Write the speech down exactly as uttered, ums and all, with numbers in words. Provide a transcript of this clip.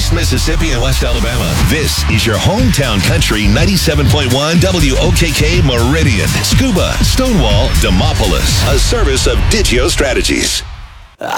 East Mississippi and West Alabama. This is your hometown country ninety-seven point one W O K K Meridian. Scuba, Stonewall, Demopolis. A service of Digio Strategies.